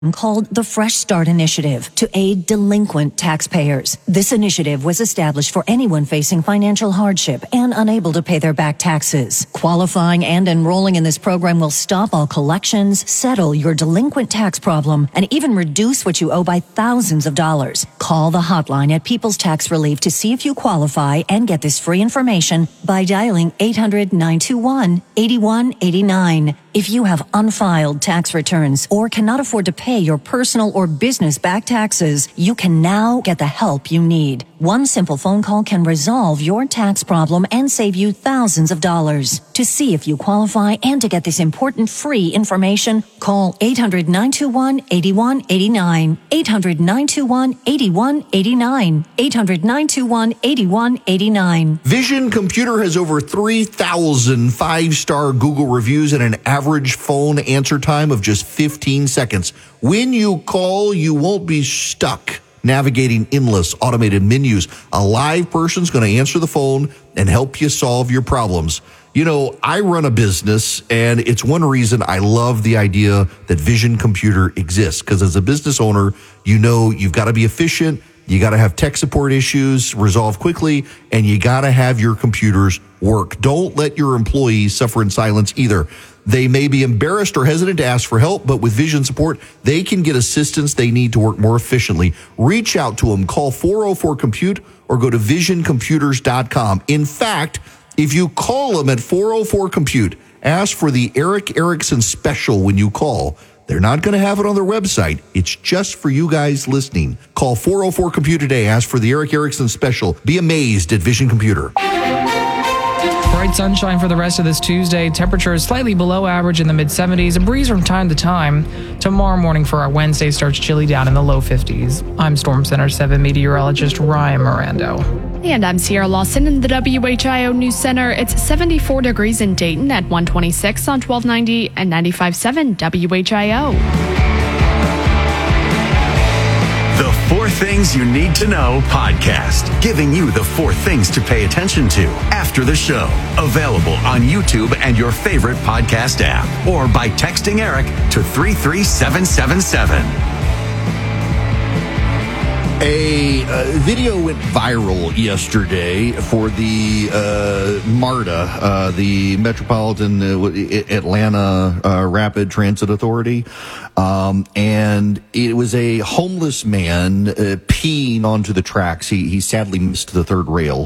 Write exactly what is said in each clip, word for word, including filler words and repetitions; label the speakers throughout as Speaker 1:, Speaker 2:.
Speaker 1: called the Fresh Start Initiative to aid delinquent taxpayers. This initiative was established for anyone facing financial hardship and unable to pay their back taxes. Qualifying and enrolling in this program will stop all collections, settle your delinquent tax problem, and even reduce what you owe by thousands of dollars. Call the hotline at People's Tax Relief to see if you qualify and get this free information by dialing eight hundred, nine two one, eight one eight nine. If you have unfiled tax returns or cannot afford to pay your personal or business back taxes, you can now get the help you need. One simple phone call can resolve your tax problem and save you thousands of dollars. To see if you qualify and to get this important free information, call eight hundred, nine two one, eight one eight nine, eight hundred, nine two one, eight one eight nine, eight hundred, nine two one, eight one eight nine.
Speaker 2: Vision Computer has over three thousand five-star Google reviews and an average phone answer time of just fifteen seconds. When you call, you won't be stuck navigating endless automated menus. A live person's going to answer the phone and help you solve your problems. You know, I run a business, and it's one reason I love the idea that Vision Computer exists, because as a business owner, you know you've got to be efficient, you got to have tech support issues resolved quickly, and you got to have your computers work. Don't let your employees suffer in silence either. They may be embarrassed or hesitant to ask for help, but with Vision support, they can get assistance they need to work more efficiently. Reach out to them. Call four oh four compute or go to vision computers dot com. In fact, if you call them at four oh four compute, ask for the Eric Erickson special when you call. They're not going to have it on their website. It's just for you guys listening. Call four oh four compute today. Ask for the Eric Erickson special. Be amazed at Vision Computer.
Speaker 3: Bright sunshine for the rest of this Tuesday. Temperature is slightly below average in the mid seventies. A breeze from time to time. Tomorrow morning for our Wednesday starts chilly down in the low fifties. I'm Storm Center seven meteorologist Ryan Mirando.
Speaker 4: And I'm Sierra Lawson in the W H I O News Center. It's seventy-four degrees in Dayton at one twenty-six on twelve ninety and ninety-five point seven W H I O.
Speaker 5: The Four Things You Need to Know podcast, giving you the four things to pay attention to after the show. Available on YouTube and your favorite podcast app, or by texting Eric to three three seven seven seven.
Speaker 2: A uh, video went viral yesterday for the uh, MARTA, uh, the Metropolitan uh, Atlanta uh, Rapid Transit Authority, um, and it was a homeless man uh, peeing onto the tracks. He he sadly missed the third rail.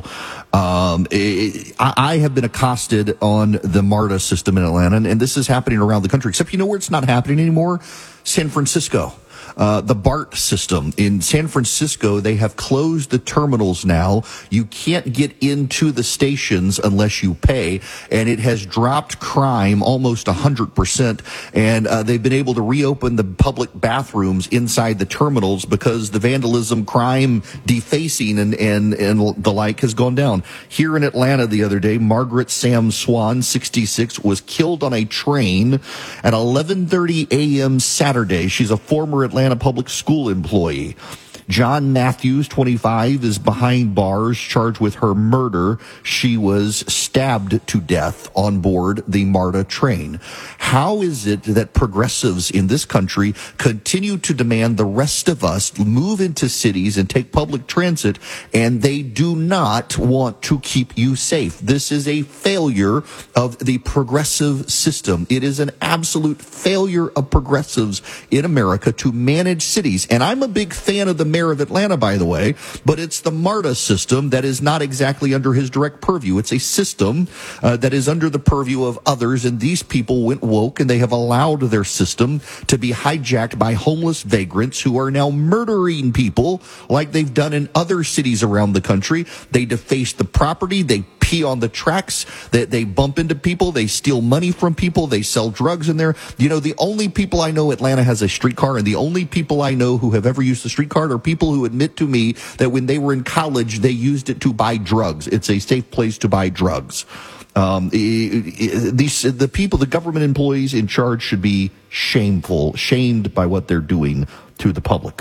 Speaker 2: Um, it, I, I have been accosted on the MARTA system in Atlanta, and, and this is happening around the country. Except you know where it's not happening anymore? San Francisco. Uh, the BART system in San Francisco, they have closed the terminals now. You can't get into the stations unless you pay, and it has dropped crime almost one hundred percent. And uh, they've been able to reopen the public bathrooms inside the terminals because the vandalism, crime, defacing, and, and, and the like has gone down. Here in Atlanta the other day, Margaret Sam Swan, sixty-six, was killed on a train at eleven thirty a.m. Saturday. She's a former Atlanta public school employee. John Matthews, twenty-five, is behind bars, charged with her murder. She was stabbed to death on board the MARTA train. How is it that progressives in this country continue to demand the rest of us move into cities and take public transit, and they do not want to keep you safe? This is a failure of the progressive system. It is an absolute failure of progressives in America to manage cities. And I'm a big fan of the mayor of Atlanta, by the way, but it's the MARTA system that is not exactly under his direct purview. It's a system uh, that is under the purview of others, and these people went woke, and they have allowed their system to be hijacked by homeless vagrants who are now murdering people like they've done in other cities around the country. They deface the property, they pee on the tracks, they, they bump into people, they steal money from people, they sell drugs in there. You know, the only people I know Atlanta has a streetcar, and the only people I know who have ever used the streetcar are people who admit to me that when they were in college, they used it to buy drugs. It's a safe place to buy drugs. Um, these, the people, the government employees in charge should be shameful, shamed by what they're doing to the public.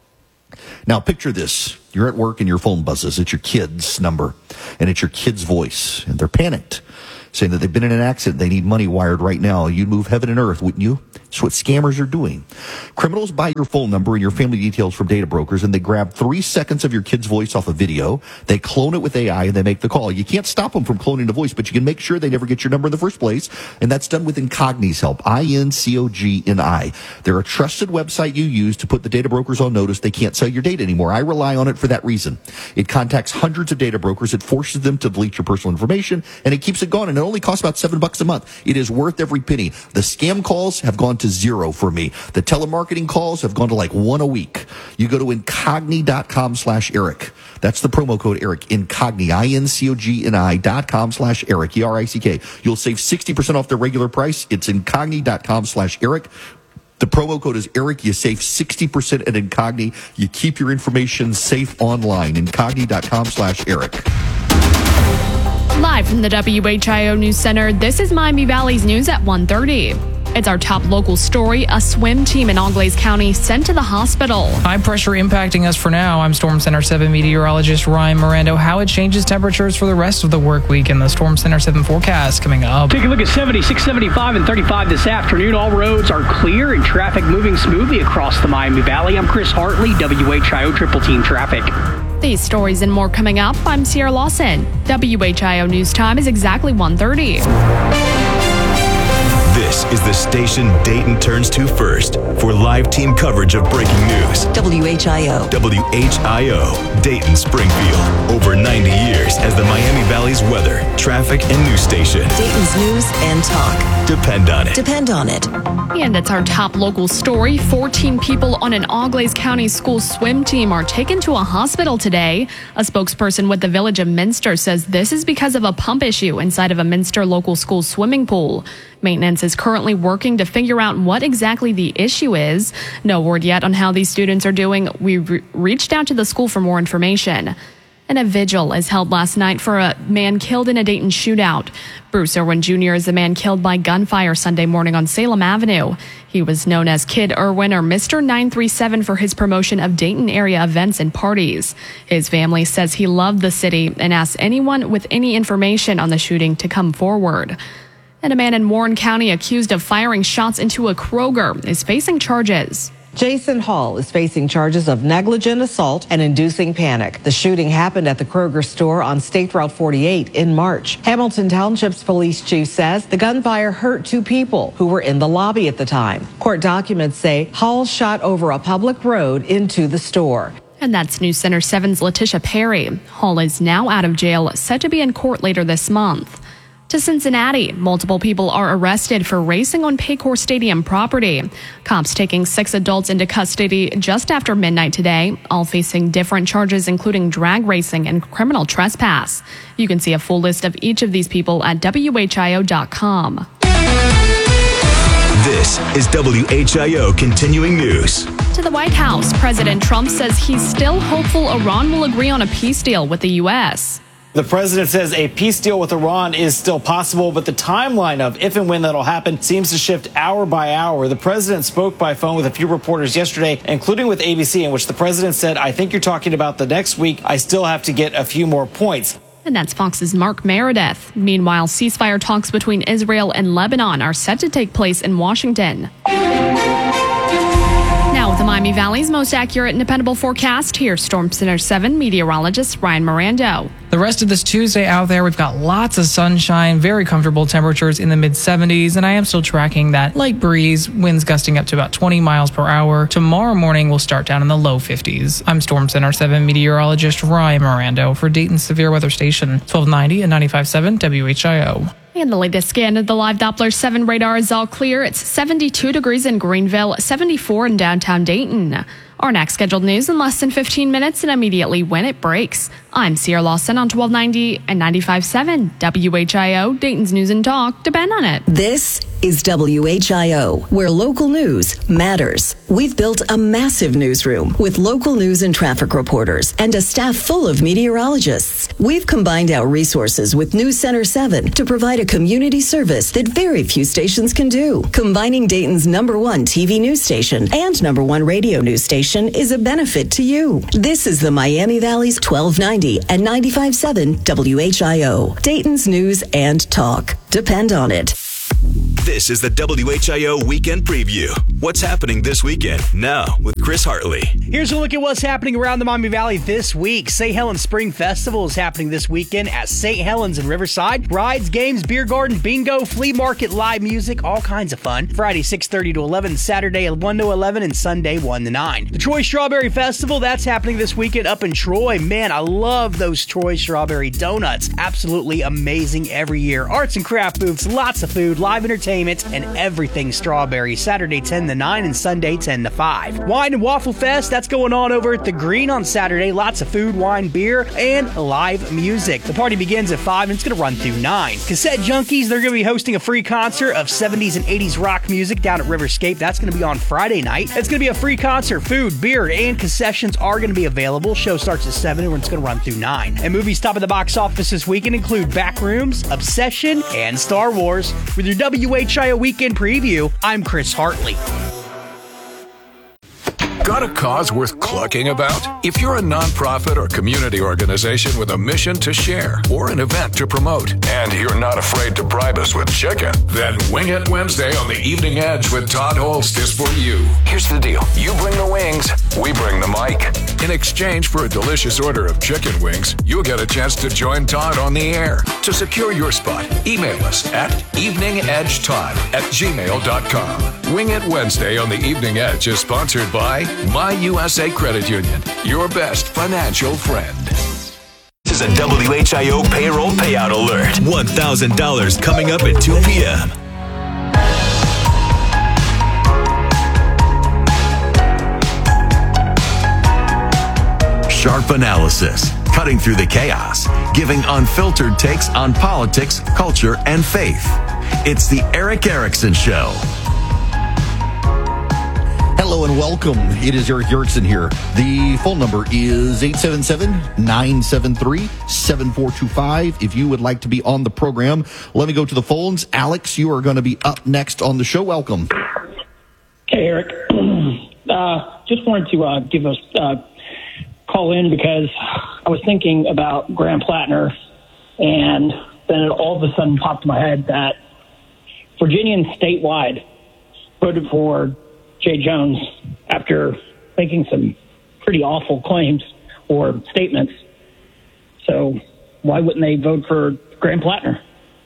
Speaker 2: Now, picture this. You're at work and your phone buzzes. It's your kid's number, and it's your kid's voice, and they're panicked. saying that they've been in an accident. They need money wired right now. You'd move heaven and earth, wouldn't you? That's what scammers are doing. Criminals buy your phone number and your family details from data brokers, and they grab three seconds of your kid's voice off a video. They clone it with A I, and they make the call. You can't stop them from cloning the voice, but you can make sure they never get your number in the first place, and that's done with Incogni's help. I N C O G N I. They're a trusted website you use to put the data brokers on notice they can't sell your data anymore. I rely on it for that reason. It contacts hundreds of data brokers. It forces them to delete your personal information, and it keeps it gone, and it only costs about seven bucks a month. It is worth every penny. The scam calls have gone to zero for me. The telemarketing calls have gone to like one a week. You go to incogni.com slash Eric. That's the promo code Eric. Incogni, I N C O G N I dot com slash Eric, E R I C K. You'll save sixty percent off their regular price. It's incogni.com slash Eric. The promo code is Eric. You save sixty percent at Incogni. You keep your information safe online. Incogni.com slash Eric.
Speaker 4: Live from the W H I O News Center, this is Miami Valley's News at one thirty. It's our top local story. A swim team in Auglaize County sent to the hospital.
Speaker 3: High pressure impacting us for now. I'm Storm Center seven meteorologist Ryan Mirando. How it changes temperatures for the rest of the work week in the Storm Center seven forecast coming up.
Speaker 6: Take a look at seventy-six, seventy-five, and thirty-five this afternoon. All roads are clear and traffic moving smoothly across the Miami Valley. I'm Chris Hartley, W H I O Triple Team Traffic.
Speaker 4: These stories and more coming up. I'm Sierra Lawson. W H I O News Time is exactly one thirty.
Speaker 7: This is the station Dayton turns to first for live team coverage of breaking news.
Speaker 8: W H I O.
Speaker 7: W H I O, Dayton Springfield. Over ninety years as the Miami Valley's weather, traffic, and news station.
Speaker 8: Dayton's news and talk.
Speaker 7: Depend on it.
Speaker 8: Depend on it.
Speaker 4: And it's our top local story. fourteen people on an Auglaize County school swim team are taken to a hospital today. A spokesperson with the Village of Minster says this is because of a pump issue inside of a Minster local school swimming pool. Maintenance is currently working to figure out what exactly the issue is. No word yet on how these students are doing. We re- reached out to the school for more information. And a vigil is held last night for a man killed in a Dayton shootout. Bruce Irwin Junior is the man killed by gunfire Sunday morning on Salem Avenue. He was known as Kid Irwin or Mister nine three seven for his promotion of Dayton area events and parties. His family says he loved the city and asks anyone with any information on the shooting to come forward. And a man in Warren County accused of firing shots into a Kroger is facing charges.
Speaker 9: Jason Hall is facing charges of negligent assault and inducing panic. The shooting happened at the Kroger store on State Route forty-eight in March. Hamilton Township's police chief says the gunfire hurt two people who were in the lobby at the time. Court documents say Hall shot over a public road into the store.
Speaker 4: And that's News Center seven's Letitia Perry. Hall is now out of jail, set to be in court later this month. To Cincinnati, multiple people are arrested for racing on Paycor Stadium property. Cops taking six adults into custody just after midnight today, all facing different charges including drag racing and criminal trespass. You can see a full list of each of these people at W H I O dot com.
Speaker 7: This is W H I O Continuing News.
Speaker 4: To the White House, President Trump says he's still hopeful Iran will agree on a peace deal with the U S.
Speaker 10: The president says a peace deal with Iran is still possible, but the timeline of if and when that'll happen seems to shift hour by hour. The president spoke by phone with a few reporters yesterday, including with A B C, in which the president said, I think you're talking about the next week. I still have to get a few more points.
Speaker 4: And that's Fox's Mark Meredith. Meanwhile, ceasefire talks between Israel and Lebanon are set to take place in Washington. Now with the Miami Valley's most accurate and dependable forecast, here's Storm Center seven meteorologist Ryan Mirando.
Speaker 3: The rest of this Tuesday out there, we've got lots of sunshine, very comfortable temperatures in the mid seventies, and I am still tracking that light breeze, winds gusting up to about twenty miles per hour. Tomorrow morning, we'll start down in the low fifties. I'm Storm Center seven meteorologist Ryan Mirando for Dayton Severe Weather Station, twelve ninety and ninety-five point seven W H I O.
Speaker 4: And the latest scan of the live Doppler seven radar is all clear. It's seventy-two degrees in Greenville, seventy-four in downtown Dayton. Our next scheduled news in less than fifteen minutes and immediately when it breaks. I'm Sierra Lawson on twelve ninety and ninety-five point seven W H I O, Dayton's News and Talk. Depend on it.
Speaker 8: This is W H I O, where local news matters. We've built a massive newsroom with local news and traffic reporters and a staff full of meteorologists. We've combined our resources with News Center seven to provide a community service that very few stations can do, combining Dayton's number one T V news station and number one radio news station information is a benefit to you. This is the Miami Valley's twelve ninety and ninety-five point seven W H I O. Dayton's News and Talk. Depend on it.
Speaker 7: This is the W H I O Weekend Preview. What's happening this weekend? Now with Chris Hartley.
Speaker 6: Here's a look at what's happening around the Miami Valley this week. Saint Helens Spring Festival is happening this weekend at Saint Helens in Riverside. Rides, games, beer garden, bingo, flea market, live music, all kinds of fun. Friday six thirty to eleven, Saturday one to eleven, and Sunday one to nine. The Troy Strawberry Festival, that's happening this weekend up in Troy. Man, I love those Troy Strawberry donuts. Absolutely amazing every year. Arts and craft booths, lots of food, live entertainment, and everything strawberry. Saturday ten to nine and Sunday ten to five. Wine and Waffle Fest, that's going on over at the Green on Saturday. Lots of food, wine, beer, and live music. The party begins at five and it's going to run through nine. Cassette Junkies, they're going to be hosting a free concert of seventies and eighties rock music down at Riverscape. That's going to be on Friday night. It's going to be a free concert. Food, beer, and concessions are going to be available. Show starts at seven and it's going to run through nine. And movies top of the box office this weekend include Backrooms, Obsession, and Star Wars. With your W H I O Weekend Preview, I'm Chris Hartley.
Speaker 11: Got a cause worth clucking about? If you're a nonprofit or community organization with a mission to share or an event to promote, and you're not afraid to bribe us with chicken, then Wing It Wednesday on the Evening Edge with Todd Holst is for you. Here's the deal. You bring the wings, we bring the mic. In exchange for a delicious order of chicken wings, you'll get a chance to join Todd on the air. To secure your spot, email us at eveningedgetodd at gmail dot com. Wing It Wednesday on the Evening Edge is sponsored by My U S A Credit Union, your best financial friend.
Speaker 7: This is a W H I O payroll payout alert. one thousand dollars coming up at two p.m.
Speaker 5: Sharp analysis, cutting through the chaos, giving unfiltered takes on politics, culture, and faith. It's the Erick Erickson Show.
Speaker 2: Hello and welcome. It is Erick Erickson here. The phone number is eight seven seven, nine seven three, seven four two five. If you would like to be on the program, let me go to the phones. Alex, you are going to be up next on the show. Welcome.
Speaker 12: Hey, Eric. Uh, just wanted to uh, give us uh, call in because I was thinking about Graham Plattner, and then it all of a sudden popped in my head that Virginians statewide voted for Jay Jones after making some pretty awful claims or statements. So why wouldn't they vote for Graham Plattner?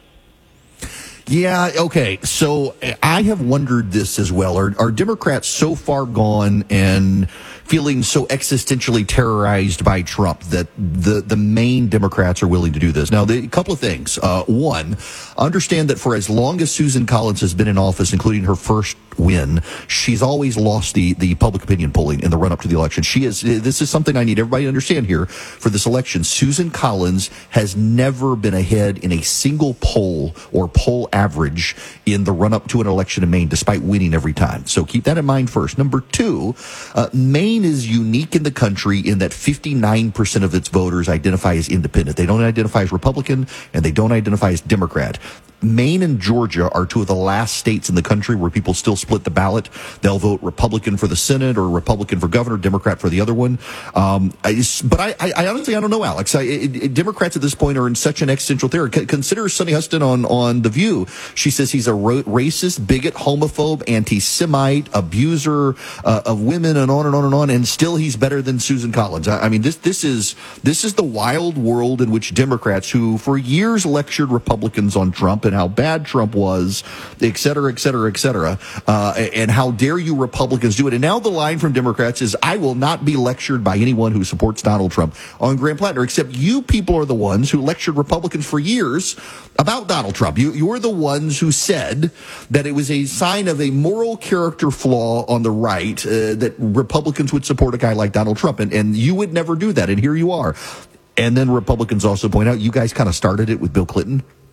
Speaker 2: Yeah, okay. So I have wondered this as well. Are, are Democrats so far gone and feeling so existentially terrorized by Trump that the, the main Democrats are willing to do this? Now, the, a couple of things. Uh, one, understand that for as long as Susan Collins has been in office, including her first win, she's always lost the, the public opinion polling in the run-up to the election. She is, this is something I need everybody to understand here for this election. Susan Collins has never been ahead in a single poll or poll average in the run-up to an election in Maine, despite winning every time. So keep that in mind first. Number two, uh, Maine is unique in the country in that fifty-nine percent of its voters identify as independent. They don't identify as Republican, and they don't identify as Democrat. Maine and Georgia are two of the last states in the country where people still split the ballot. They'll vote Republican for the Senate or Republican for governor, Democrat for the other one. Um, I, but I, I, I honestly, I don't know, Alex. I, it, it, Democrats at this point are in such an existential terror. C- consider Sunny Huston on, on The View. She says he's a ro- racist, bigot, homophobe, anti-Semite, abuser uh, of women, and on and on and on. And still, he's better than Susan Collins. I, I mean, this this is this is the wild world in which Democrats, who for years lectured Republicans on Trump and how bad Trump was, et cetera, et cetera, et cetera, uh, and how dare you Republicans do it. And now the line from Democrats is, I will not be lectured by anyone who supports Donald Trump on Graham Plattner, except you people are the ones who lectured Republicans for years about Donald Trump. You, you're the ones who said that it was a sign of a moral character flaw on the right uh, that Republicans would support a guy like Donald Trump, and, and you would never do that, and here you are. And then Republicans also point out, you guys kind of started it with Bill Clinton.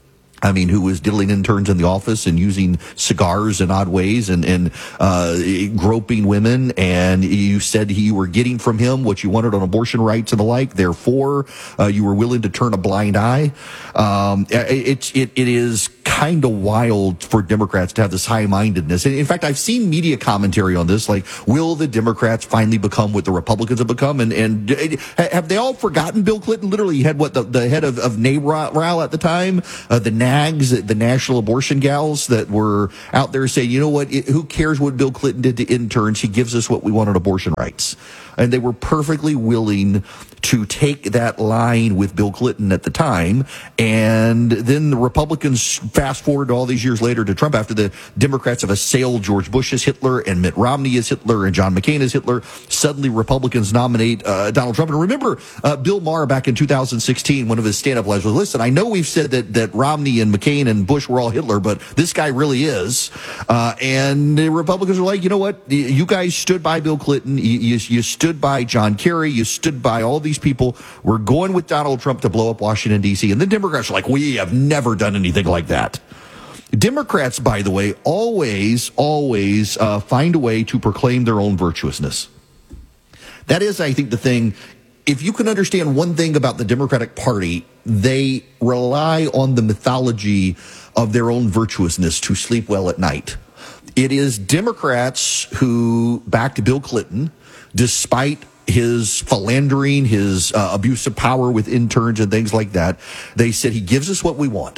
Speaker 2: I mean, who was diddling interns in the office and using cigars in odd ways and, and uh, groping women. And you said you were getting from him what you wanted on abortion rights and the like. Therefore, uh, you were willing to turn a blind eye. Um, it, it, it is kind of wild for Democrats to have this high-mindedness. In fact, I've seen media commentary on this, like, will the Democrats finally become what the Republicans have become? And, and have they all forgotten Bill Clinton? Literally, he had what, the, the head of, of NARAL at the time, uh, the NAGs, the National Abortion Gals, that were out there saying, you know what, it, who cares what Bill Clinton did to interns? He gives us what we want on abortion rights. And they were perfectly willing to take that line with Bill Clinton at the time. And then the Republicans fast forward all these years later to Trump, after the Democrats have assailed George Bush as Hitler and Mitt Romney as Hitler and John McCain as Hitler. Suddenly Republicans nominate uh, Donald Trump. And remember, uh, Bill Maher back in two thousand sixteen, one of his stand-up lines was, listen, I know we've said that, that Romney and McCain and Bush were all Hitler, but this guy really is. Uh, and the Republicans were like, you know what? You guys stood by Bill Clinton. You, you, you stood by John Kerry. You stood by all these people. We're going with Donald Trump to blow up Washington, D C. And the Democrats are like, we have never done anything like that. Democrats, by the way, always, always uh, find a way to proclaim their own virtuousness. That is, I think, the thing. If you can understand one thing about the Democratic Party, they rely on the mythology of their own virtuousness to sleep well at night. It is Democrats who backed Bill Clinton, despite his philandering, his uh, abuse of power with interns and things like that. They said he gives us what we want.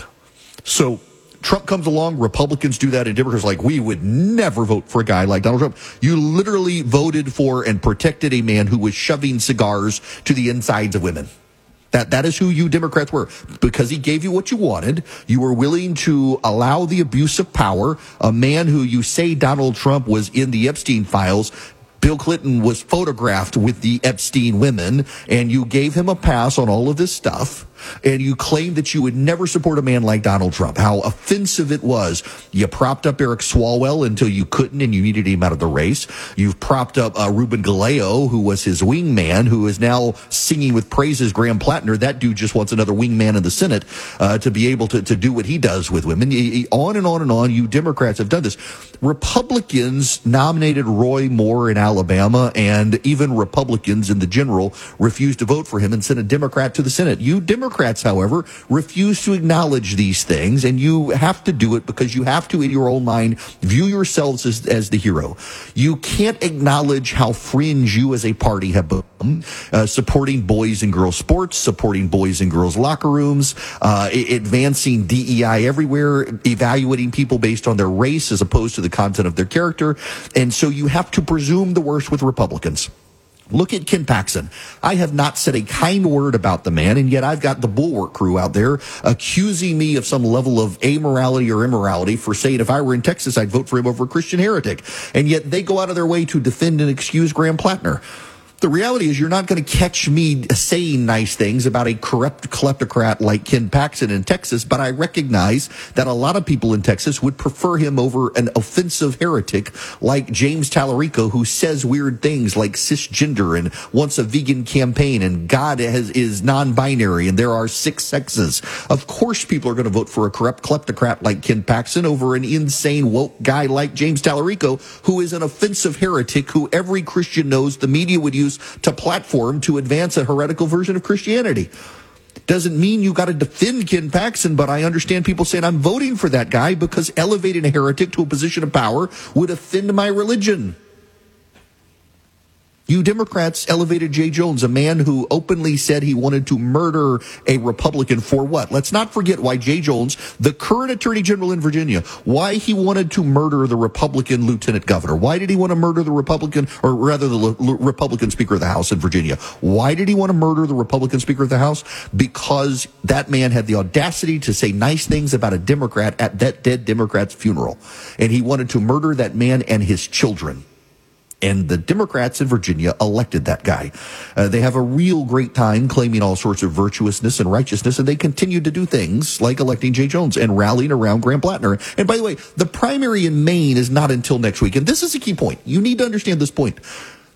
Speaker 2: So Trump comes along, Republicans do that, and Democrats are like, we would never vote for a guy like Donald Trump. You literally voted for and protected a man who was shoving cigars to the insides of women. That that is who you Democrats were. Because he gave you what you wanted, you were willing to allow the abuse of power. A man who you say Donald Trump was in the Epstein files. Bill Clinton was photographed with the Epstein women, and you gave him a pass on all of this stuff, and you claimed that you would never support a man like Donald Trump. How offensive it was. You propped up Eric Swalwell until you couldn't, and you needed him out of the race. You've propped up uh, Ruben Galeo, who was his wingman, who is now singing with praises Graham Plattner. That dude just wants another wingman in the Senate uh, to be able to, to do what he does with women. On and on and on, you Democrats have done this. Republicans nominated Roy Moore in Alabama, and even Republicans in the general refused to vote for him and sent a Democrat to the Senate. You Democrats, however, refuse to acknowledge these things, and you have to do it because you have to, in your own mind, view yourselves as, as the hero. You can't acknowledge how fringe you as a party have become, uh, supporting boys and girls sports, supporting boys and girls locker rooms, uh, advancing D E I everywhere, evaluating people based on their race as opposed to the content of their character. And so you have to presume the worst with Republicans. Look at Ken Paxton. I have not said a kind word about the man, and yet I've got the Bulwark crew out there accusing me of some level of amorality or immorality for saying if I were in Texas, I'd vote for him over a Christian heretic. And yet they go out of their way to defend and excuse Graham Plattner. The reality is you're not going to catch me saying nice things about a corrupt kleptocrat like Ken Paxton in Texas, but I recognize that a lot of people in Texas would prefer him over an offensive heretic like James Tallarico, who says weird things like cisgender and wants a vegan campaign and God has, is non-binary and there are six sexes. Of course people are going to vote for a corrupt kleptocrat like Ken Paxton over an insane woke guy like James Tallarico, who is an offensive heretic who every Christian knows the media would use to platform to advance a heretical version of Christianity. Doesn't mean you got to defend Ken Paxton, but I understand people saying I'm voting for that guy because elevating a heretic to a position of power would offend my religion. You Democrats elevated Jay Jones, a man who openly said he wanted to murder a Republican for what? Let's not forget why Jay Jones, the current Attorney General in Virginia, why he wanted to murder the Republican Lieutenant Governor. Why did he want to murder the Republican, or rather the L- Republican Speaker of the House in Virginia? Why did he want to murder the Republican Speaker of the House? Because that man had the audacity to say nice things about a Democrat at that dead Democrat's funeral. And he wanted to murder that man and his children. And the Democrats in Virginia elected that guy. Uh, they have a real great time claiming all sorts of virtuousness and righteousness, and they continue to do things like electing Jay Jones and rallying around Graham Plattner. And by the way, the primary in Maine is not until next week. And this is a key point. You need to understand this point.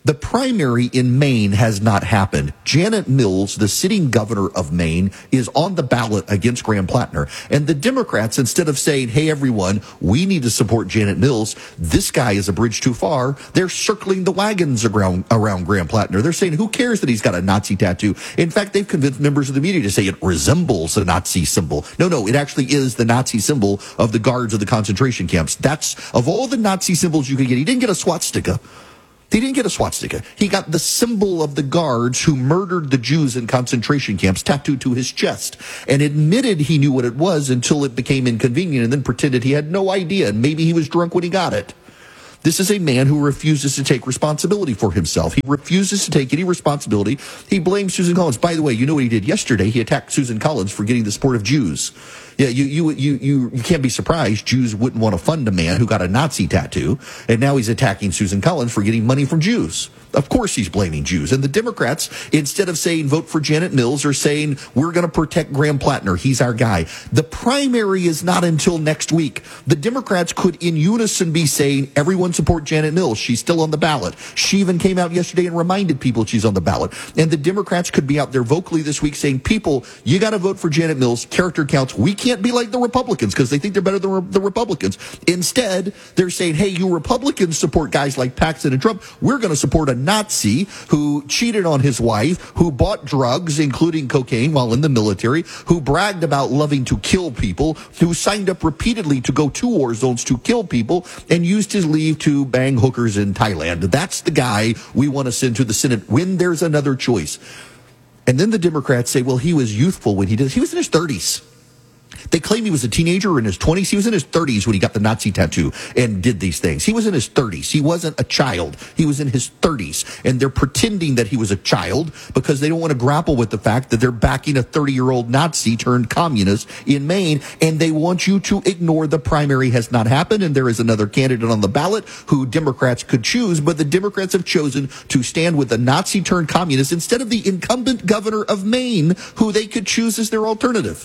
Speaker 2: The primary in Maine has not happened. Janet Mills, the sitting governor of Maine, is on the ballot against Graham Plattner. And the Democrats, instead of saying, hey, everyone, we need to support Janet Mills, this guy is a bridge too far, they're circling the wagons around, around Graham Plattner. They're saying, who cares that he's got a Nazi tattoo? In fact, they've convinced members of the media to say it resembles a Nazi symbol. No, no, it actually is the Nazi symbol of the guards of the concentration camps. That's, of all the Nazi symbols you could get, he didn't get a swastika. He didn't get a swastika. He got the symbol of the guards who murdered the Jews in concentration camps tattooed to his chest, and admitted he knew what it was until it became inconvenient, and then pretended he had no idea, and maybe he was drunk when he got it. This is a man who refuses to take responsibility for himself. He refuses to take any responsibility. He blames Susan Collins. By the way, you know what he did yesterday? He attacked Susan Collins for getting the support of Jews. Yeah, you you you you, you can't be surprised. Jews wouldn't want to fund a man who got a Nazi tattoo, and now he's attacking Susan Collins for getting money from Jews. Of course he's blaming Jews. And the Democrats, instead of saying vote for Janet Mills, are saying we're going to protect Graham Plattner. He's our guy. The primary is not until next week. The Democrats could in unison be saying everyone support Janet Mills. She's still on the ballot. She even came out yesterday and reminded people she's on the ballot. And the Democrats could be out there vocally this week saying, people, you got to vote for Janet Mills. Character counts. We can't be like the Republicans because they think they're better than the Republicans. Instead, they're saying, hey, you Republicans support guys like Paxton and Trump. We're going to support a Nazi who cheated on his wife, who bought drugs, including cocaine, while in the military, who bragged about loving to kill people, who signed up repeatedly to go to war zones to kill people, and used his leave to bang hookers in Thailand. That's the guy we want to send to the Senate when there's another choice. And then the Democrats say, well, he was youthful when he did. He was in his thirties. They claim he was a teenager in his twenties. He was in his thirties when he got the Nazi tattoo and did these things. He was in his thirties. He wasn't a child. He was in his thirties. And they're pretending that he was a child because they don't want to grapple with the fact that they're backing a thirty-year-old Nazi turned communist in Maine. And they want you to ignore the primary has not happened. And there is another candidate on the ballot who Democrats could choose. But the Democrats have chosen to stand with the Nazi turned communist instead of the incumbent governor of Maine, who they could choose as their alternative.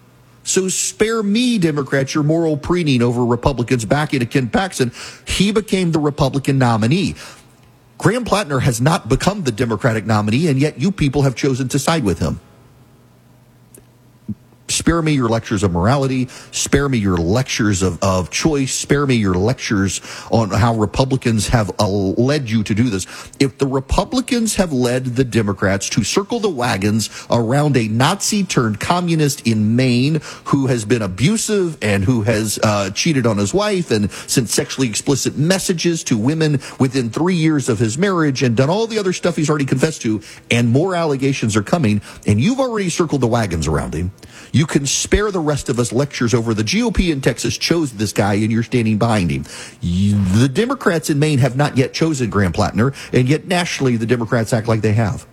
Speaker 2: So spare me, Democrats, your moral preening over Republicans backing a Ken Paxton. He became the Republican nominee. Graham Plattner has not become the Democratic nominee, and yet you people have chosen to side with him. Spare me your lectures of morality. Spare me your lectures of, of choice. Spare me your lectures on how Republicans have uh, led you to do this. If the Republicans have led the Democrats to circle the wagons around a Nazi turned communist in Maine who has been abusive and who has uh, cheated on his wife and sent sexually explicit messages to women within three years of his marriage and done all the other stuff he's already confessed to, and more allegations are coming, and you've already circled the wagons around him, you can spare the rest of us lectures over the G O P in Texas chose this guy and you're standing behind him. You, the Democrats in Maine have not yet chosen Graham Plattner, and yet nationally the Democrats act like they have.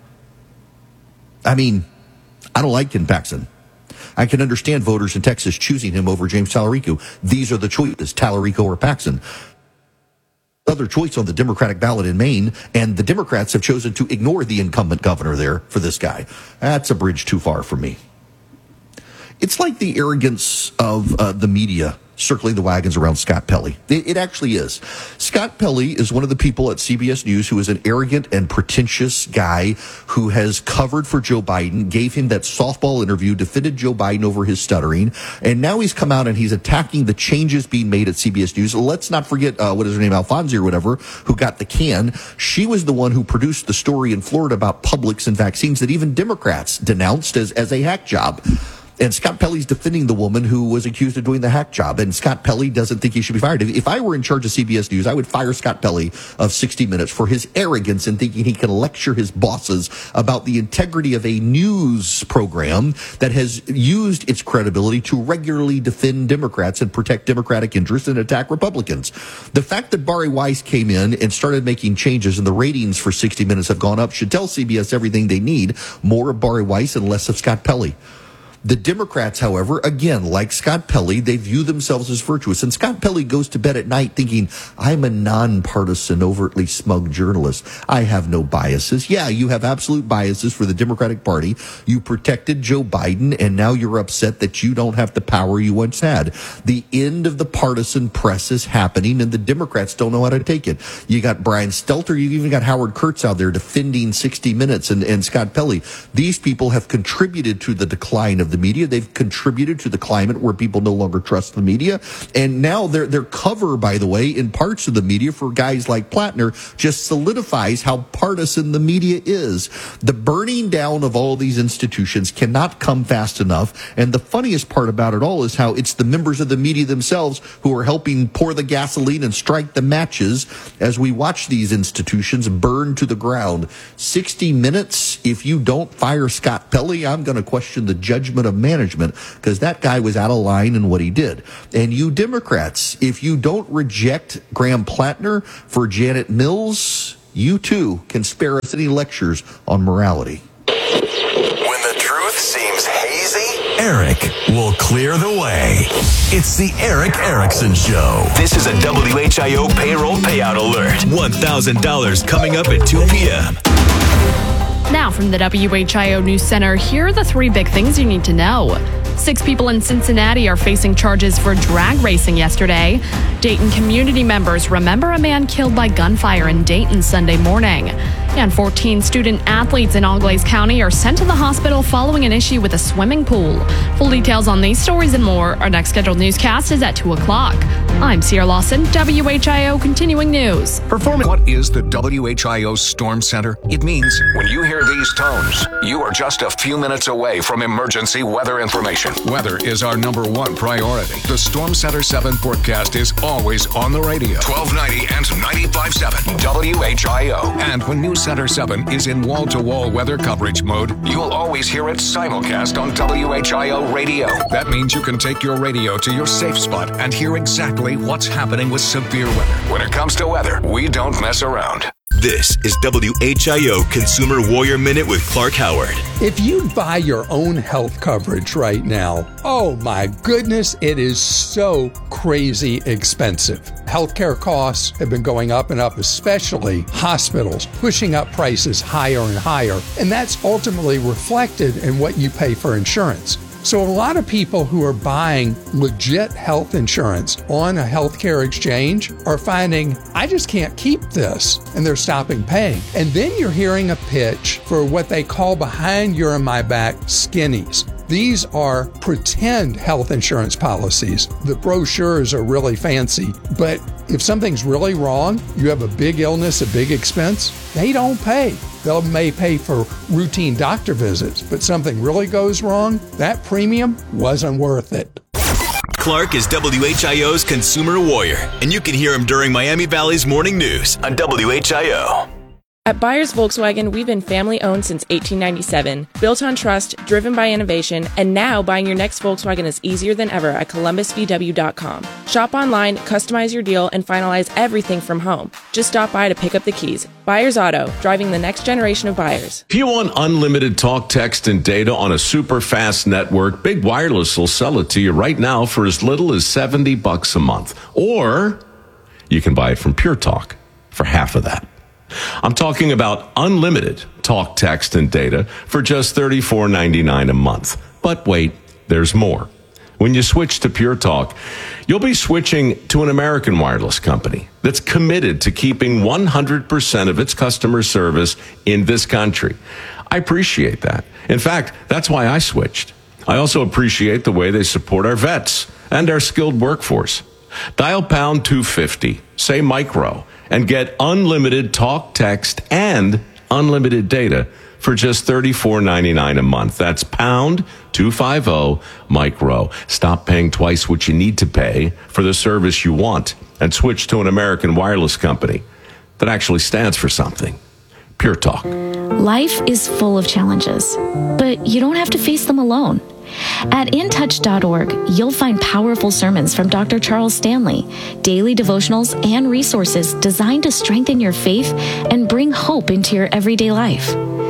Speaker 2: I mean, I don't like Ken Paxton. I can understand voters in Texas choosing him over James Talarico. These are the choices, Talarico or Paxton. Other choice on the Democratic ballot in Maine, and the Democrats have chosen to ignore the incumbent governor there for this guy. That's a bridge too far for me. It's like the arrogance of uh, the media circling the wagons around Scott Pelley. It, it actually is. Scott Pelley is one of the people at C B S News who is an arrogant and pretentious guy who has covered for Joe Biden, gave him that softball interview, defended Joe Biden over his stuttering, and now he's come out and he's attacking the changes being made at C B S News. Let's not forget, uh, what is her name, Alfonso or whatever, who got the can. She was the one who produced the story in Florida about Publix and vaccines that even Democrats denounced as, as a hack job. And Scott Pelley's defending the woman who was accused of doing the hack job. And Scott Pelley doesn't think he should be fired. If I were in charge of C B S News, I would fire Scott Pelley of sixty minutes for his arrogance in thinking he can lecture his bosses about the integrity of a news program that has used its credibility to regularly defend Democrats and protect Democratic interests and attack Republicans. The fact that Bari Weiss came in and started making changes and the ratings for sixty minutes have gone up should tell C B S everything they need. More of Bari Weiss and less of Scott Pelley. The Democrats, however, again, like Scott Pelley, they view themselves as virtuous. And Scott Pelley goes to bed at night thinking, I'm a nonpartisan, overtly smug journalist. I have no biases. Yeah, you have absolute biases for the Democratic Party. You protected Joe Biden, and now you're upset that you don't have the power you once had. The end of the partisan press is happening, and the Democrats don't know how to take it. You got Brian Stelter, you even got Howard Kurtz out there defending sixty minutes and, and Scott Pelley. These people have contributed to the decline of the media. They've contributed to the climate where people no longer trust the media. And now their their cover, by the way, in parts of the media for guys like Plattner just solidifies how partisan the media is. The burning down of all these institutions cannot come fast enough. And the funniest part about it all is how it's the members of the media themselves who are helping pour the gasoline and strike the matches as we watch these institutions burn to the ground. sixty minutes, if you don't fire Scott Pelley, I'm going to question the judgment of management, because that guy was out of line in what he did. And you Democrats, if you don't reject Graham Plattner for Janet Mills, you too can spare us any lectures on morality.
Speaker 5: When the truth seems hazy, Eric will clear the way. It's the Eric Erickson Show.
Speaker 7: This is a W H I O payroll payout alert. one thousand dollars coming up at two p.m.
Speaker 4: Now from the W H I O News Center, here are the three big things you need to know. Six people in Cincinnati are facing charges for drag racing yesterday. Dayton community members remember a man killed by gunfire in Dayton Sunday morning. And fourteen student athletes in Auglaize County are sent to the hospital following an issue with a swimming pool. Full details on these stories and more. Our next scheduled newscast is at two o'clock. I'm Sierra Lawson, W H I O Continuing News.
Speaker 11: Performing. What is the W H I O Storm Center? It means when you hear these tones, you are just a few minutes away from emergency weather information. Weather is our number one priority. The Storm Center seven forecast is always on the radio. twelve ninety and ninety-five point seven W H I O. And when News Center seven is in wall-to-wall weather coverage mode, you'll always hear it simulcast on W H I O radio. That means you can take your radio to your safe spot and hear exactly what's happening with severe weather. When it comes to weather, we don't mess around.
Speaker 7: This is W H I O Consumer Warrior Minute with Clark Howard.
Speaker 13: If you buy your own health coverage right now, oh my goodness, it is so crazy expensive. Healthcare costs have been going up and up, especially hospitals, pushing up prices higher and higher. And that's ultimately reflected in what you pay for insurance. So a lot of people who are buying legit health insurance on a healthcare exchange are finding, I just can't keep this, and they're stopping paying. And then you're hearing a pitch for what they call behind your and my back skinnies. These are pretend health insurance policies. The brochures are really fancy, but if something's really wrong, you have a big illness, a big expense, they don't pay. They may pay for routine doctor visits, but something really goes wrong, that premium wasn't worth it.
Speaker 7: Clark is W H I O's Consumer Warrior, and you can hear him during Miami Valley's Morning News on W H I O.
Speaker 14: At Byers Volkswagen, we've been family-owned since eighteen ninety-seven, built on trust, driven by innovation, and now buying your next Volkswagen is easier than ever at columbus v w dot com. Shop online, customize your deal, and finalize everything from home. Just stop by to pick up the keys. Byers Auto, driving the next generation of buyers.
Speaker 15: If you want unlimited talk, text, and data on a super fast network, Big Wireless will sell it to you right now for as little as seventy bucks a month. Or you can buy it from Pure Talk for half of that. I'm talking about unlimited talk, text, and data for just thirty-four ninety-nine a month. But wait, there's more. When you switch to Pure Talk, you'll be switching to an American wireless company that's committed to keeping one hundred percent of its customer service in this country. I appreciate that. In fact, that's why I switched. I also appreciate the way they support our vets and our skilled workforce. Dial pound two fifty, say micro, and get unlimited talk, text, and unlimited data for just thirty-four ninety-nine a month. That's pound two fifty micro. Stop paying twice what you need to pay for the service you want and switch to an American wireless company that actually stands for something. Pure Talk.
Speaker 16: Life is full of challenges, but you don't have to face them alone. At in touch dot org, you'll find powerful sermons from Doctor Charles Stanley, daily devotionals, and resources designed to strengthen your faith and bring hope into your everyday life.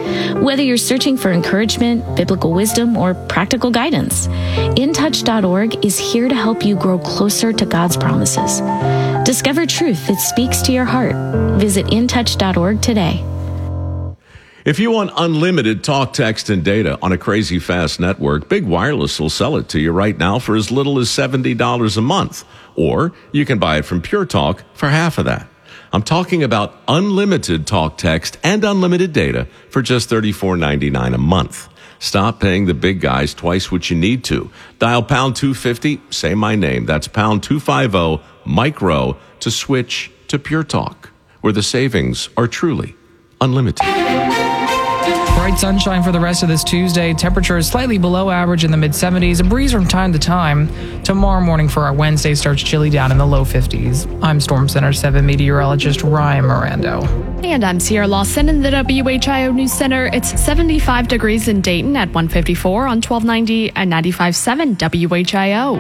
Speaker 16: Whether you're searching for encouragement, biblical wisdom, or practical guidance, in touch dot org is here to help you grow closer to God's promises. Discover truth that speaks to your heart. Visit in touch dot org today.
Speaker 15: If you want unlimited talk, text, and data on a crazy fast network, Big Wireless will sell it to you right now for as little as seventy dollars a month. Or you can buy it from Pure Talk for half of that. I'm talking about unlimited talk, text, and unlimited data for just thirty-four ninety-nine a month. Stop paying the big guys twice what you need to. Dial pound two fifty, say my name. That's pound two fifty, micro, to switch to Pure Talk, where the savings are truly unlimited.
Speaker 3: Bright sunshine for the rest of this Tuesday. Temperature is slightly below average in the mid seventies. A breeze from time to time. Tomorrow morning for our Wednesday starts chilly down in the low fifties. I'm Storm Center seven meteorologist Ryan Mirando.
Speaker 4: And I'm Sierra Lawson in the W H I O News Center. It's seventy-five degrees in Dayton at one fifty-four on twelve ninety and ninety-five point seven W H I O.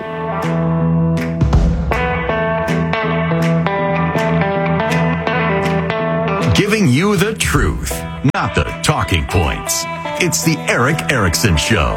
Speaker 5: Giving you the truth, not the talking points. It's the Erick Erickson Show.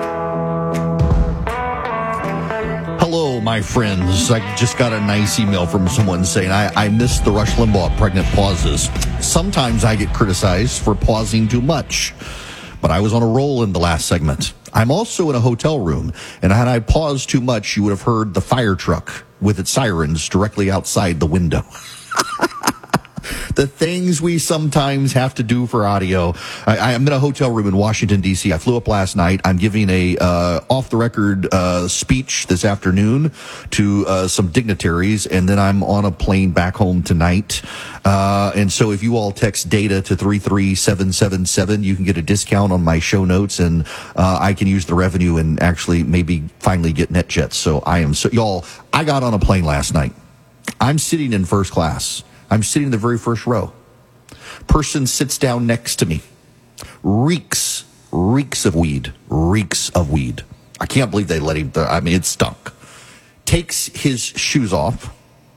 Speaker 2: Hello, my friends. I just got a nice email from someone saying I, I missed the Rush Limbaugh pregnant pauses. Sometimes I get criticized for pausing too much, but I was on a roll in the last segment. I'm also in a hotel room, and had I paused too much, you would have heard the fire truck with its sirens directly outside the window. The things we sometimes have to do for audio. I, I'm in a hotel room in Washington, D C. I flew up last night. I'm giving a uh, off-the-record uh, speech this afternoon to uh, some dignitaries, and then I'm on a plane back home tonight. Uh, and so if you all text DATA to three three seven seven seven, you can get a discount on my show notes, and uh, I can use the revenue and actually maybe finally get NetJets. So I am so y'all. I got on a plane last night. I'm sitting in first class. I'm sitting in the very first row. Person sits down next to me. Reeks, reeks of weed, reeks of weed. I can't believe they let him, I mean, it stunk. Takes his shoes off.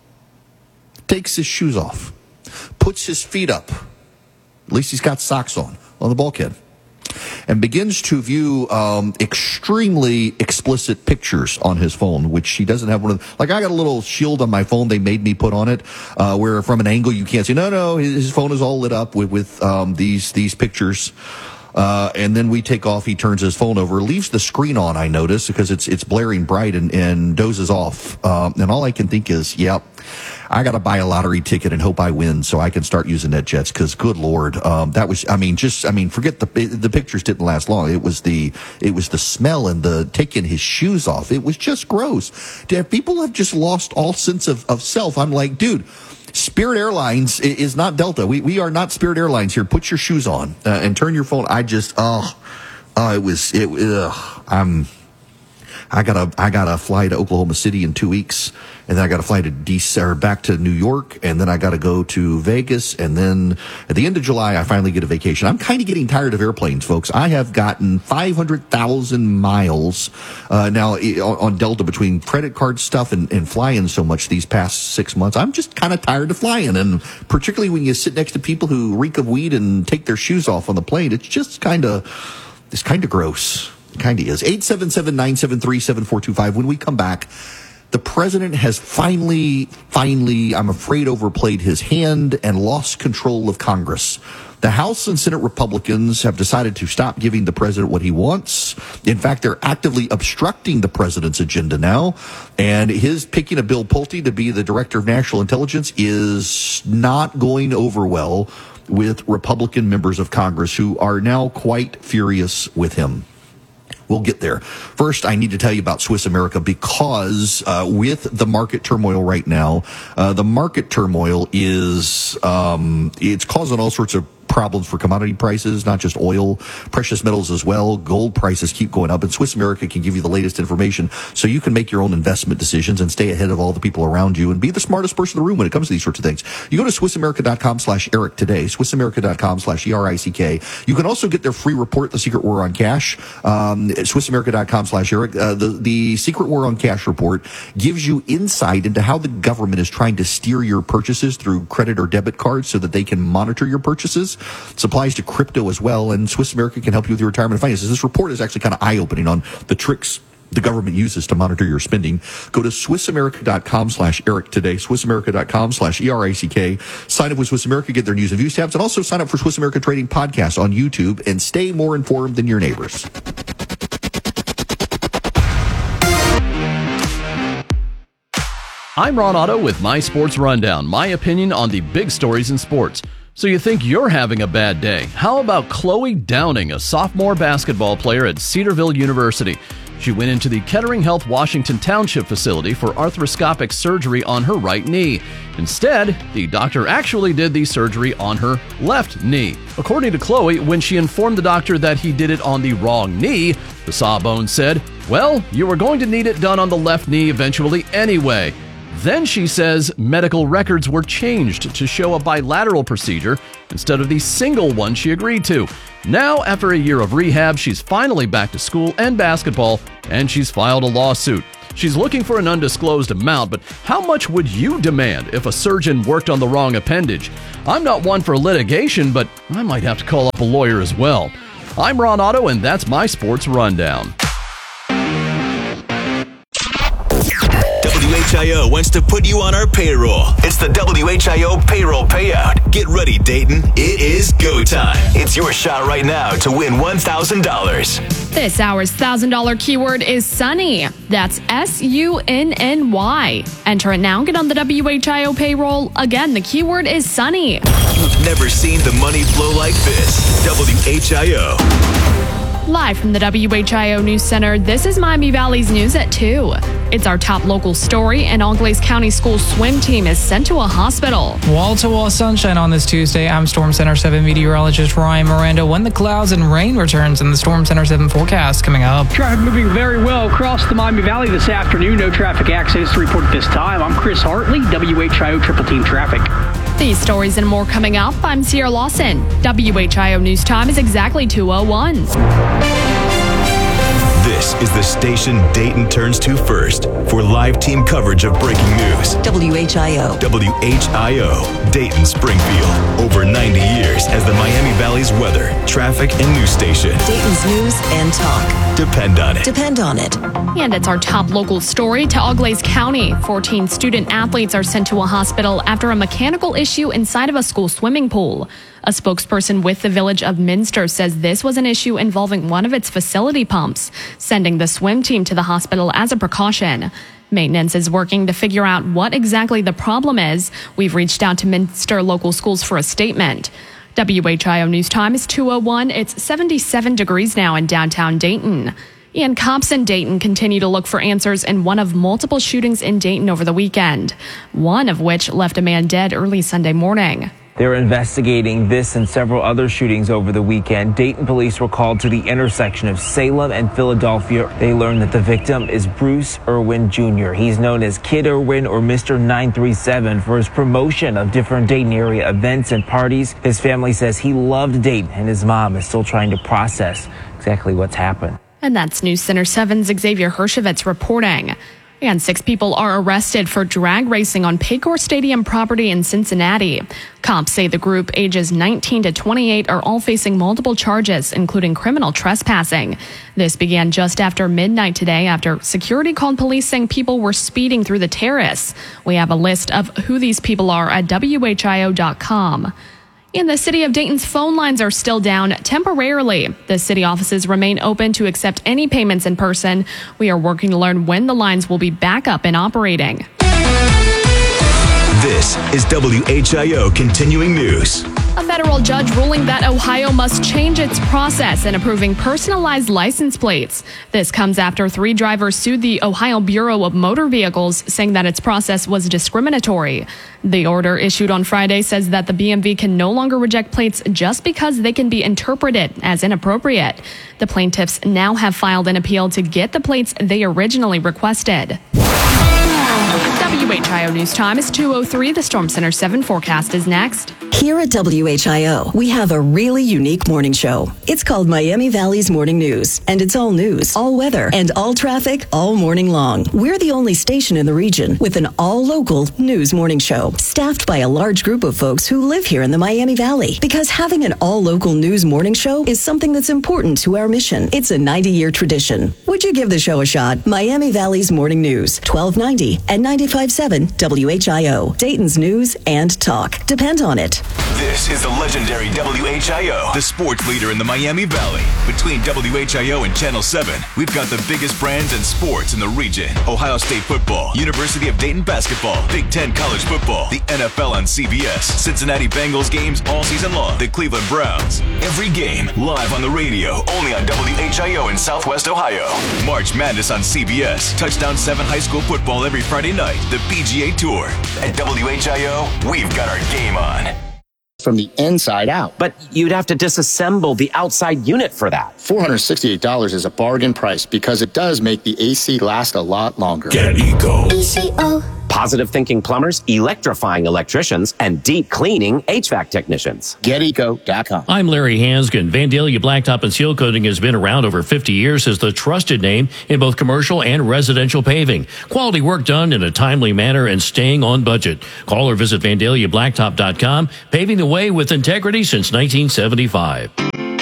Speaker 2: Takes his shoes off. Puts his feet up. At least he's got socks on, on the bulkhead. And begins to view um, extremely explicit pictures on his phone, which he doesn't have one of. Like, I got a little shield on my phone they made me put on it, uh, where from an angle you can't see. No, no, his phone is all lit up with with um, these these pictures. Uh, and then we take off. He turns his phone over, leaves the screen on. I notice because it's it's blaring bright and and dozes off. Um, and all I can think is, yep. I got to buy a lottery ticket and hope I win so I can start using NetJets because, good Lord, um, that was, I mean, just, I mean, forget the, the pictures didn't last long. It was the, it was the smell and the taking his shoes off. It was just gross. People have just lost all sense of, of self. I'm like, dude, Spirit Airlines is not Delta. We, we are not Spirit Airlines here. Put your shoes on uh, and turn your phone. I just, oh, oh, it was, it, ugh, I'm, I gotta, I gotta fly to Oklahoma City in two weeks, and then I gotta fly to D C or back to New York, and then I gotta go to Vegas, and then at the end of July, I finally get a vacation. I'm kind of getting tired of airplanes, folks. I have gotten five hundred thousand miles, uh, now on Delta between credit card stuff and, and flying so much these past six months. I'm just kind of tired of flying, and particularly when you sit next to people who reek of weed and take their shoes off on the plane, it's just kind of, it's kind of gross. Kind of is. eight seven seven, nine seven three, seven four two five. When we come back, the president has finally, finally, I'm afraid, overplayed his hand and lost control of Congress. The House and Senate Republicans have decided to stop giving the president what he wants. In fact, they're actively obstructing the president's agenda now. And his picking of Bill Pulte to be the director of national intelligence is not going over well with Republican members of Congress who are now quite furious with him. We'll get there. First, I need to tell you about Swiss America because uh, with the market turmoil right now, uh, the market turmoil is um, it's causing all sorts of problems for commodity prices, not just oil, precious metals as well. Gold prices keep going up, and Swiss America can give you the latest information so you can make your own investment decisions and stay ahead of all the people around you and be the smartest person in the room when it comes to these sorts of things. You go to swissamerica.com slash Eric today, swissamerica.com slash E R I C K. You can also get their free report, The Secret War on Cash, um, at swissamerica.com slash Eric. Uh, the, the Secret War on Cash report gives you insight into how the government is trying to steer your purchases through credit or debit cards so that they can monitor your purchases. This applies to crypto as well, and Swiss America can help you with your retirement finances. This report is actually kind of eye-opening on the tricks the government uses to monitor your spending. Go to SwissAmerica.com slash Eric today, SwissAmerica.com slash E R I C K. Sign up with Swiss America, get their news and views tabs, and also sign up for Swiss America Trading Podcast on YouTube and stay more informed than your neighbors.
Speaker 17: I'm Ron Otto with My Sports Rundown, my opinion on the big stories in sports. So you think you're having a bad day? How about Chloe Downing, a sophomore basketball player at Cedarville University? She went into the Kettering Health Washington Township facility for arthroscopic surgery on her right knee. Instead, the doctor actually did the surgery on her left knee. According to Chloe, when she informed the doctor that he did it on the wrong knee, the sawbones said, "Well, you were going to need it done on the left knee eventually anyway." Then she says medical records were changed to show a bilateral procedure instead of the single one she agreed to. Now, after a year of rehab, she's finally back to school and basketball, and she's filed a lawsuit. She's looking for an undisclosed amount, but how much would you demand if a surgeon worked on the wrong appendage? I'm not one for litigation, but I might have to call up a lawyer as well. I'm Ron Otto, and that's my Sports Rundown.
Speaker 7: W H I O wants to put you on our payroll. It's the W H I O payroll payout. Get ready, Dayton. It is go time. It's your shot right now to win one thousand dollars.
Speaker 4: This hour's one thousand dollars keyword is sunny. That's S U N N Y. Enter it now. Get on the W H I O payroll. Again, the keyword is sunny.
Speaker 7: You've never seen the money flow like this. W H I O.
Speaker 4: Live from the W H I O News Center, this is Miami Valley's News at two. It's our top local story. An Auglaize County school swim team is sent to a hospital.
Speaker 3: Wall-to-wall sunshine on this Tuesday. I'm Storm Center seven meteorologist Ryan Miranda. When the clouds and rain returns in the Storm Center seven forecast coming up.
Speaker 6: Traffic moving very well across the Miami Valley this afternoon. No traffic accidents to report at this time. I'm Chris Hartley, W H I O Triple Team Traffic.
Speaker 4: These stories and more coming up. I'm Sierra Lawson. W H I O News Time is exactly two oh one.
Speaker 7: This is the station Dayton turns to first for live team coverage of breaking news.
Speaker 8: W H I O.
Speaker 7: W H I O, Dayton Springfield. Over ninety years as the Miami Valley's weather, traffic, and news station.
Speaker 8: Dayton's news and talk.
Speaker 7: Depend on it.
Speaker 8: Depend on it.
Speaker 4: And it's our top local story to Auglaize County. fourteen student athletes are sent to a hospital after a mechanical issue inside of a school swimming pool. A spokesperson with the Village of Minster says this was an issue involving one of its facility pumps, sending the swim team to the hospital as a precaution. Maintenance is working to figure out what exactly the problem is. We've reached out to Minster local schools for a statement. W H I O News Time is two oh one. It's seventy-seven degrees now in downtown Dayton. And cops in Dayton continue to look for answers in one of multiple shootings in Dayton over the weekend, one of which left a man dead early Sunday morning.
Speaker 18: They're investigating this and several other shootings over the weekend. Dayton police were called to the intersection of Salem and Philadelphia. They learned that the victim is Bruce Irwin Junior He's known as Kid Irwin or Mister nine three seven for his promotion of different Dayton area events and parties. His family says he loved Dayton, and his mom is still trying to process exactly what's happened.
Speaker 4: And that's News Center seven's Xavier Hershevitz reporting. And six people are arrested for drag racing on Paycor Stadium property in Cincinnati. Cops say the group, ages nineteen to twenty-eight, are all facing multiple charges, including criminal trespassing. This began just after midnight today after security called police saying people were speeding through the terrace. We have a list of who these people are at W H I O dot com. In the city of Dayton's phone lines are still down temporarily. The city offices remain open to accept any payments in person. We are working to learn when the lines will be back up and operating.
Speaker 7: This is W H I O Continuing News.
Speaker 4: A federal judge ruling that Ohio must change its process in approving personalized license plates. This comes after three drivers sued the Ohio Bureau of Motor Vehicles, saying that its process was discriminatory. The order issued on Friday says that the B M V can no longer reject plates just because they can be interpreted as inappropriate. The plaintiffs now have filed an appeal to get the plates they originally requested. W H I O News Time is two oh three. The Storm Center seven forecast is next.
Speaker 8: Here at W H I O, we have a really unique morning show. It's called Miami Valley's Morning News, and it's all news, all weather, and all traffic all morning long. We're the only station in the region with an all-local news morning show, staffed by a large group of folks who live here in the Miami Valley. Because having an all-local news morning show is something that's important to our mission. It's a ninety-year tradition. Would you give the show a shot? Miami Valley's Morning News, twelve ninety and ninety-five point seven W H I O, Dayton's news and talk. Depend on it.
Speaker 7: This is the legendary W H I O, the sports leader in the Miami Valley. Between W H I O and Channel seven, we've got the biggest brands and sports in the region. Ohio State football, University of Dayton basketball, Big Ten college football, the N F L on C B S, Cincinnati Bengals games all season long, the Cleveland Browns. Every game live on the radio, only on W H I O in Southwest Ohio. March Madness on C B S, Touchdown seven high school football every Friday night, the P G A Tour. At W H I O, we've got our game on.
Speaker 19: From the inside out.
Speaker 20: But you'd have to disassemble the outside unit for that.
Speaker 19: four hundred sixty-eight dollars is a bargain price because it does make the A C last a lot longer.
Speaker 11: Get Eco.
Speaker 20: E C O. Positive thinking plumbers, electrifying electricians, and deep cleaning H V A C technicians.
Speaker 19: Get eco dot com.
Speaker 21: I'm Larry Hanskin. Vandalia Blacktop and Seal Coating has been around over fifty years as the trusted name in both commercial and residential paving. Quality work done in a timely manner and staying on budget. Call or visit Vandalia Blacktop dot com, paving the way with integrity since nineteen seventy-five.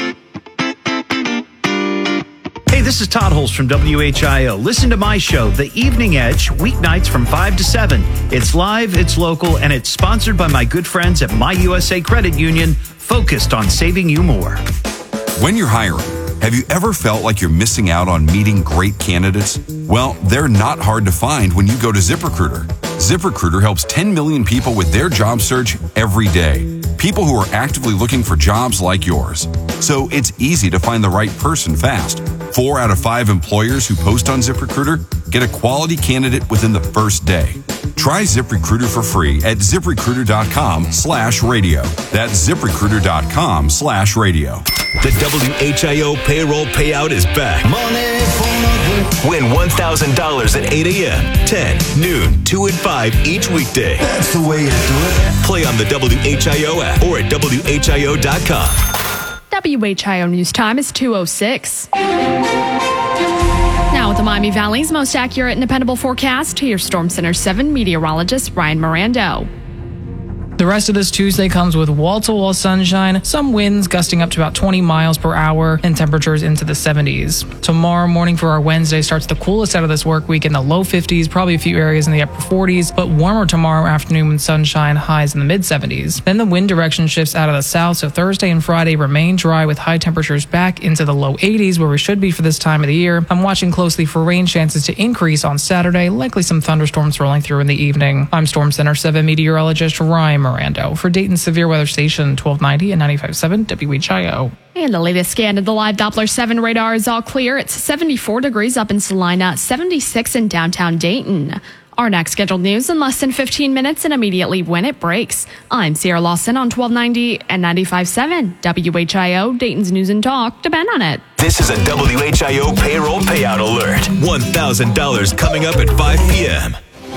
Speaker 22: Hey, this is Todd Holst from W H I O. Listen to my show, The Evening Edge, weeknights from five to seven. It's live, it's local, and it's sponsored by my good friends at My U S A Credit Union, focused on saving you more.
Speaker 23: When you're hiring, have you ever felt like you're missing out on meeting great candidates? Well, they're not hard to find when you go to ZipRecruiter. ZipRecruiter helps ten million people with their job search every day. People who are actively looking for jobs like yours. So it's easy to find the right person fast. Four out of five employers who post on ZipRecruiter get a quality candidate within the first day. Try ZipRecruiter for free at ZipRecruiter.com slash radio. That's ZipRecruiter.com slash radio.
Speaker 7: The W H I O payroll payout is back. Win one thousand dollars at eight a.m., ten, noon, two, and five each weekday. That's the way to do it. Play on the W H I O app or at W H I O dot com.
Speaker 4: W H I O News Time is two oh six. Now with the Miami Valley's most accurate and dependable forecast, here's Storm Center seven meteorologist Ryan Mirando.
Speaker 3: The rest of this Tuesday comes with wall-to-wall sunshine, some winds gusting up to about twenty miles per hour, and temperatures into the seventies. Tomorrow morning for our Wednesday starts the coolest out of this work week in the low fifties, probably a few areas in the upper forties, but warmer tomorrow afternoon with sunshine, highs in the mid-seventies. Then the wind direction shifts out of the south, so Thursday and Friday remain dry with high temperatures back into the low eighties, where we should be for this time of the year. I'm watching closely for rain chances to increase on Saturday, likely some thunderstorms rolling through in the evening. I'm Storm Center seven meteorologist Ryan Mirando for Dayton's Severe Weather Station twelve ninety and ninety-five point seven W H I O.
Speaker 4: And the latest scan of the live Doppler seven radar is all clear. It's seventy-four degrees up in Salina, seventy-six in downtown Dayton. Our next scheduled news in less than fifteen minutes and immediately when it breaks. I'm Sierra Lawson on twelve ninety and ninety-five point seven W H I O, Dayton's News and Talk. Depend on it.
Speaker 7: This is a W H I O payroll payout alert. one thousand dollars coming up at five p.m.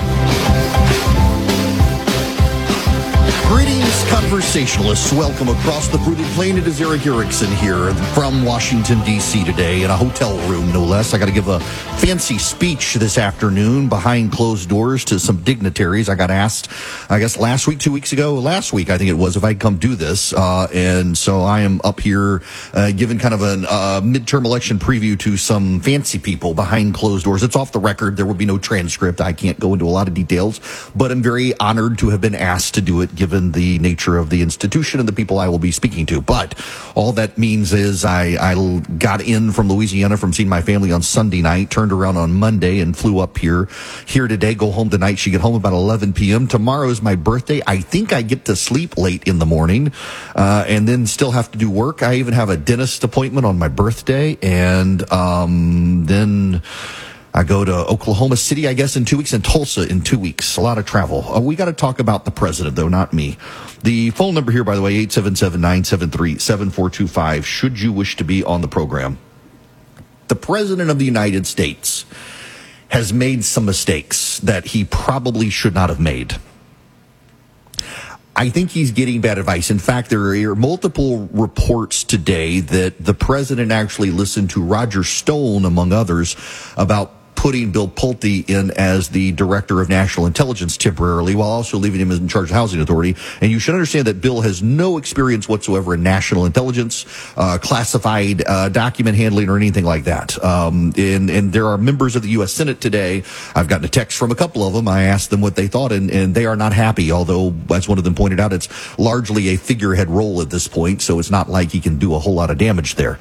Speaker 2: Greetings, conversationalists. Welcome across the fruited plain. It is Eric Erickson here from Washington, D C today in a hotel room, no less. I got to give a fancy speech this afternoon behind closed doors to some dignitaries. I got asked, I guess, last week, two weeks ago, last week, I think it was, if I'd come do this. Uh, and so I am up here uh, giving kind of a uh, midterm election preview to some fancy people behind closed doors. It's off the record. There will be no transcript. I can't go into a lot of details, but I'm very honored to have been asked to do it, given the nature of the institution and the people I will be speaking to. But all that means is I, I got in from Louisiana from seeing my family on Sunday night, turned around on Monday and flew up here, here today, go home tonight. She get home about eleven p.m. Tomorrow is my birthday. I think I get to sleep late in the morning, uh, and then still have to do work. I even have a dentist appointment on my birthday, and um, then I go to Oklahoma City, I guess, in two weeks, and Tulsa in two weeks. A lot of travel. Uh, we got to talk about the president, though, not me. The phone number here, by the way, eight seven seven, nine seven three, seven four two five, should you wish to be on the program. The president of the United States has made some mistakes that he probably should not have made. I think he's getting bad advice. In fact, there are multiple reports today that the president actually listened to Roger Stone, among others, about putting Bill Pulte in as the director of national intelligence temporarily, while also leaving him in charge of the Housing Authority. And you should understand that Bill has no experience whatsoever in national intelligence, uh, classified uh, document handling, or anything like that. Um, and, and there are members of the U S Senate today. I've gotten a text from a couple of them. I asked them what they thought, and, and they are not happy, although, as one of them pointed out, it's largely a figurehead role at this point, so it's not like he can do a whole lot of damage there.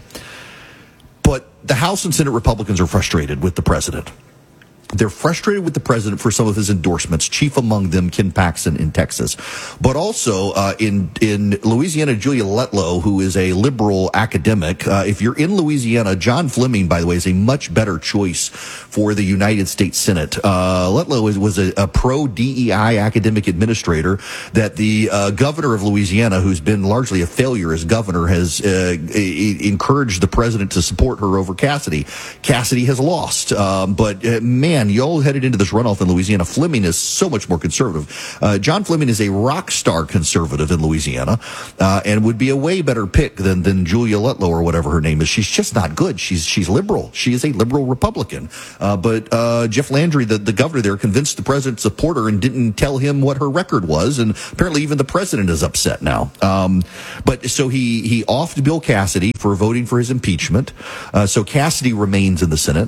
Speaker 2: But the House and Senate Republicans are frustrated with the president. They're frustrated with the president for some of his endorsements, chief among them Ken Paxton in Texas. But also uh, in in Louisiana, Julia Letlow, who is a liberal academic. Uh, if you're in Louisiana, John Fleming, by the way, is a much better choice for the United States Senate. Uh, Letlow is, was a, a pro-D E I academic administrator that the uh, governor of Louisiana, who's been largely a failure as governor, has uh, encouraged the president to support her over Cassidy. Cassidy has lost, um, but uh, man, you all headed into this runoff in Louisiana. Fleming is so much more conservative. Uh, John Fleming is a rock star conservative in Louisiana, uh, and would be a way better pick than than Julia Letlow or whatever her name is. She's just not good. She's she's liberal. She is a liberal Republican. Uh, but uh, Jeff Landry, the, the governor there, convinced the president to support her and didn't tell him what her record was. And apparently even the president is upset now. Um, but so he he offed Bill Cassidy for voting for his impeachment. Uh, so Cassidy remains in the Senate.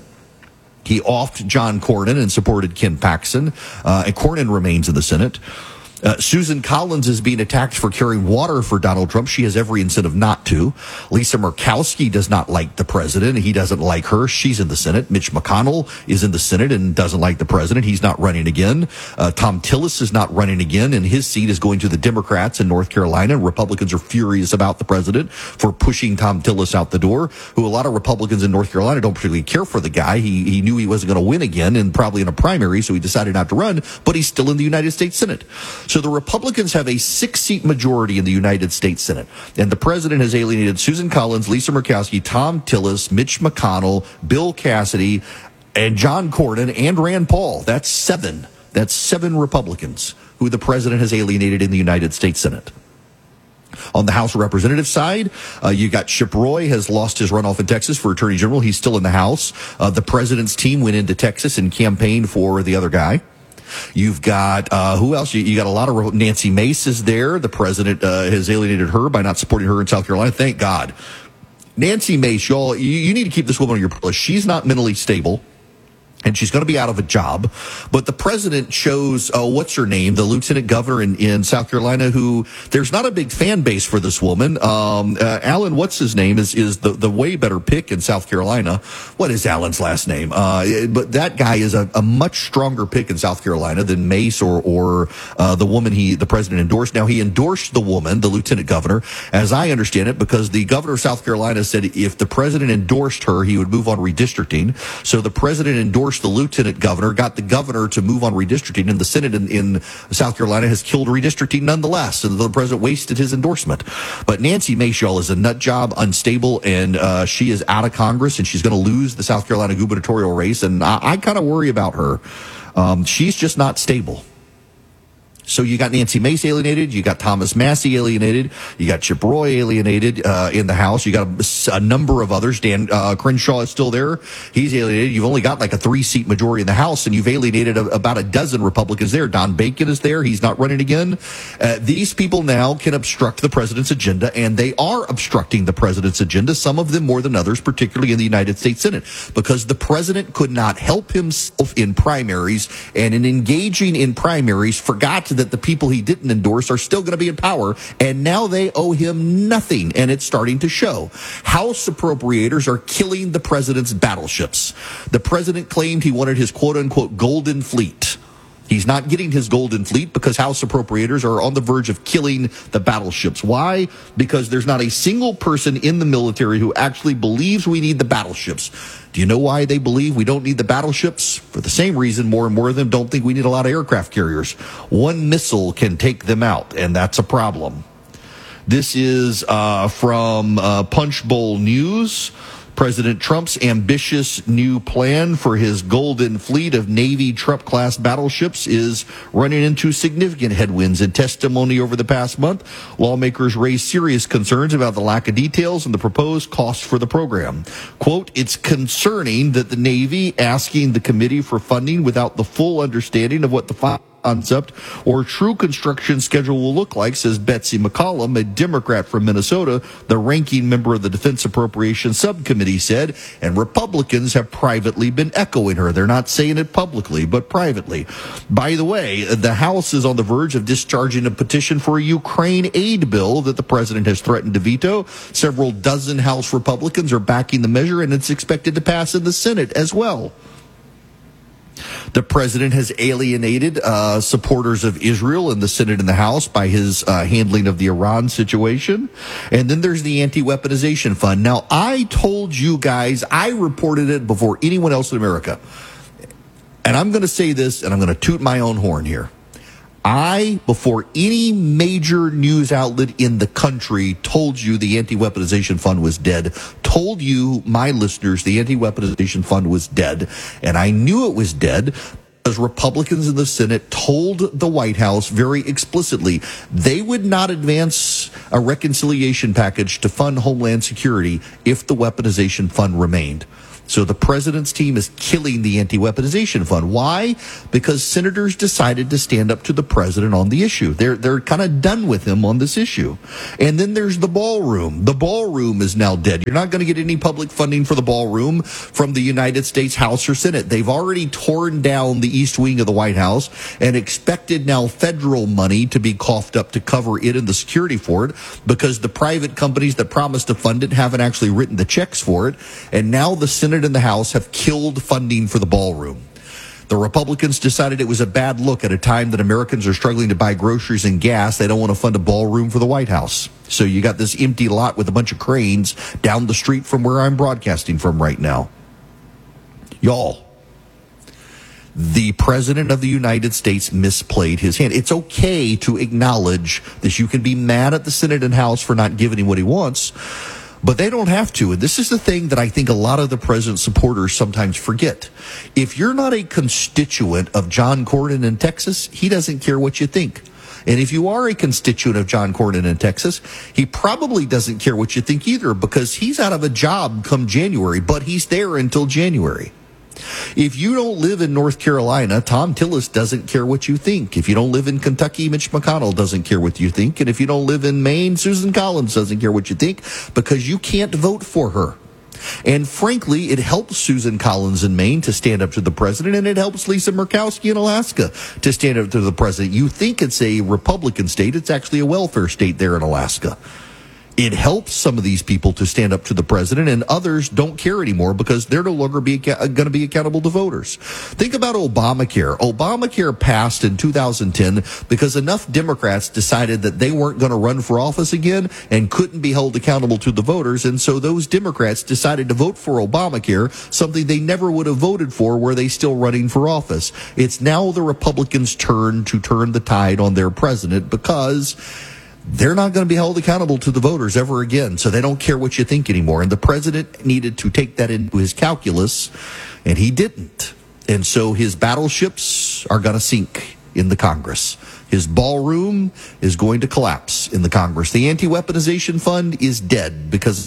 Speaker 2: He offed John Cornyn and supported Ken Paxton, uh, and Cornyn remains in the Senate. Uh, Susan Collins is being attacked for carrying water for Donald Trump. She has every incentive not to. Lisa Murkowski does not like the president. He doesn't like her. She's in the Senate. Mitch McConnell is in the Senate and doesn't like the president. He's not running again. Uh, Tom Tillis is not running again, and his seat is going to the Democrats in North Carolina. Republicans are furious about the president for pushing Tom Tillis out the door, who a lot of Republicans in North Carolina don't particularly care for the guy. He, he knew he wasn't going to win again, and probably in a primary, so he decided not to run, but he's still in the United States Senate. So the Republicans have a six-seat majority in the United States Senate, and the president has alienated Susan Collins, Lisa Murkowski, Tom Tillis, Mitch McConnell, Bill Cassidy, and John Cornyn, and Rand Paul. That's seven. That's seven Republicans who the president has alienated in the United States Senate. On the House of Representatives side, uh, you got Chip Roy has lost his runoff in Texas for Attorney General. He's still in the House. Uh, the president's team went into Texas and campaigned for the other guy. You've got, uh, who else? You, you got a lot of, Nancy Mace is there. The president uh, has alienated her by not supporting her in South Carolina. Thank God. Nancy Mace, y'all, you, you need to keep this woman on your list. She's not mentally stable, and she's going to be out of a job. But the president chose, uh, what's her name, the lieutenant governor in, in South Carolina, who there's not a big fan base for this woman. Um, uh, Alan, what's his name, is is the, the way better pick in South Carolina. What is Alan's last name? Uh, but that guy is a, a much stronger pick in South Carolina than Mace or or uh, the woman he the president endorsed. Now, he endorsed the woman, the lieutenant governor, as I understand it, because the governor of South Carolina said if the president endorsed her, he would move on redistricting. So the president endorsed the lieutenant governor, got the governor to move on redistricting, and the Senate in, in South Carolina has killed redistricting nonetheless. So the president wasted his endorsement. But Nancy Mace, y'all, is a nut job, unstable, and uh, she is out of Congress, and she's going to lose the South Carolina gubernatorial race, and I, I kind of worry about her. Um, she's just not stable. So you got Nancy Mace alienated, you got Thomas Massie alienated, you got Chip Roy alienated uh, in the House, you got a, a number of others. Dan uh, Crenshaw is still there. He's alienated. You've only got like a three-seat majority in the House, and you've alienated a, about a dozen Republicans there. Don Bacon is there. He's not running again. Uh, these people now can obstruct the president's agenda, and they are obstructing the president's agenda, some of them more than others, particularly in the United States Senate, because the president could not help himself in primaries, and in engaging in primaries forgot that the people he didn't endorse are still going to be in power, and now they owe him nothing, and it's starting to show. House appropriators are killing the president's battleships. The president claimed he wanted his quote-unquote golden fleet. He's not getting his golden fleet because House appropriators are on the verge of killing the battleships. Why? Because there's not a single person in the military who actually believes we need the battleships. Do you know why they believe we don't need the battleships? For the same reason more and more of them don't think we need a lot of aircraft carriers. One missile can take them out, and that's a problem. This is uh, from uh, Punch Bowl News. President Trump's ambitious new plan for his golden fleet of Navy Trump-class battleships is running into significant headwinds. In testimony over the past month, lawmakers raised serious concerns about the lack of details and the proposed cost for the program. Quote, it's concerning that the Navy asking the committee for funding without the full understanding of what the fi- concept or true construction schedule will look like, says Betsy McCollum, a Democrat from Minnesota, the ranking member of the Defense Appropriations Subcommittee, said, and Republicans have privately been echoing her. They're not saying it publicly, but privately. By the way, the House is on the verge of discharging a petition for a Ukraine aid bill that the president has threatened to veto. Several dozen House Republicans are backing the measure, and it's expected to pass in the Senate as well. The president has alienated uh, supporters of Israel in the Senate and the House by his uh, handling of the Iran situation. And then there's the anti-weaponization fund. Now, I told you guys, I reported it before anyone else in America. And I'm going to say this, and I'm going to toot my own horn here. I, before any major news outlet in the country told you the anti-weaponization fund was dead, told you, my listeners, the anti-weaponization fund was dead, and I knew it was dead because Republicans in the Senate told the White House very explicitly they would not advance a reconciliation package to fund Homeland Security if the weaponization fund remained. So the president's team is killing the anti-weaponization fund. Why? Because senators decided to stand up to the president on the issue. They're they're kind of done with him on this issue. And then there's the ballroom. The ballroom is now dead. You're not going to get any public funding for the ballroom from the United States House or Senate. They've already torn down the east wing of the White House and expected now federal money to be coughed up to cover it and the security for it because the private companies that promised to fund it haven't actually written the checks for it. And now the Senate and the House have killed funding for the ballroom. The Republicans decided it was a bad look at a time that Americans are struggling to buy groceries and gas. They don't want to fund a ballroom for the White House. So you got this empty lot with a bunch of cranes down the street from where I'm broadcasting from right now. Y'all, the president of the United States misplayed his hand. It's okay to acknowledge that you can be mad at the Senate and House for not giving him what he wants, but they don't have to. And this is the thing that I think a lot of the president's supporters sometimes forget. If you're not a constituent of John Cornyn in Texas, he doesn't care what you think. And if you are a constituent of John Cornyn in Texas, he probably doesn't care what you think either because he's out of a job come January, but he's there until January. If you don't live in North Carolina, Tom Tillis doesn't care what you think. If you don't live in Kentucky, Mitch McConnell doesn't care what you think. And if you don't live in Maine, Susan Collins doesn't care what you think because you can't vote for her. And frankly, it helps Susan Collins in Maine to stand up to the president, and it helps Lisa Murkowski in Alaska to stand up to the president. You think it's a Republican state. It's actually a welfare state there in Alaska. It helps some of these people to stand up to the president, and others don't care anymore because they're no longer be, going to be accountable to voters. Think about Obamacare. Obamacare passed in two thousand ten because enough Democrats decided that they weren't going to run for office again and couldn't be held accountable to the voters, and so those Democrats decided to vote for Obamacare, something they never would have voted for were they still running for office. It's now the Republicans' turn to turn the tide on their president because they're not going to be held accountable to the voters ever again, so they don't care what you think anymore. And the president needed to take that into his calculus, and he didn't. And so his battleships are going to sink in the Congress. His ballroom is going to collapse in the Congress. The anti-weaponization fund is dead because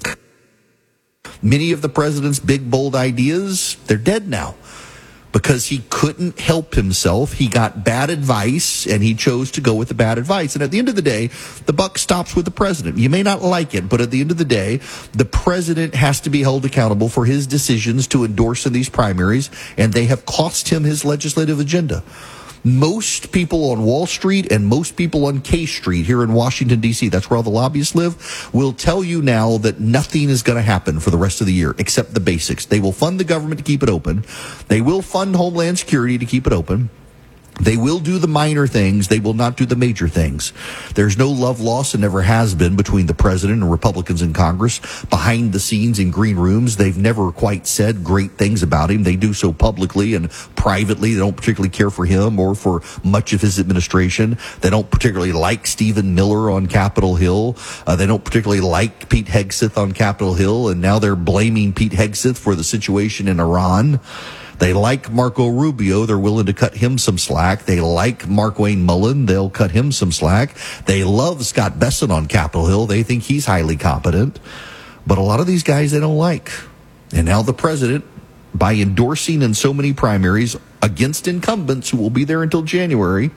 Speaker 2: many of the president's big, bold ideas, they're dead now. Because he couldn't help himself. He got bad advice, and he chose to go with the bad advice. And at the end of the day, the buck stops with the president. You may not like it, but at the end of the day, the president has to be held accountable for his decisions to endorse in these primaries, and they have cost him his legislative agenda. Most people on Wall Street and most people on K Street here in Washington, D C, that's where all the lobbyists live, will tell you now that nothing is going to happen for the rest of the year except the basics. They will fund the government to keep it open. They will fund Homeland Security to keep it open. They will do the minor things. They will not do the major things. There's no love lost and never has been between the president and Republicans in Congress. Behind the scenes in green rooms, they've never quite said great things about him. They do so publicly and privately. They don't particularly care for him or for much of his administration. They don't particularly like Stephen Miller on Capitol Hill. Uh, they don't particularly like Pete Hegseth on Capitol Hill. And now they're blaming Pete Hegseth for the situation in Iran. They like Marco Rubio. They're willing to cut him some slack. They like Mark Wayne Mullen. They'll cut him some slack. They love Scott Bessent on Capitol Hill. They think he's highly competent. But a lot of these guys they don't like. And now the president, by endorsing in so many primaries against incumbents who will be there until January,